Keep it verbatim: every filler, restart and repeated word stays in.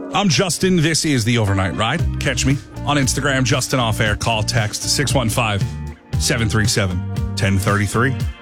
I'm Justin. This is The Overnight Ride. Catch me on Instagram, Justin Off Air. Call, text six one five, seven three seven, one zero three three.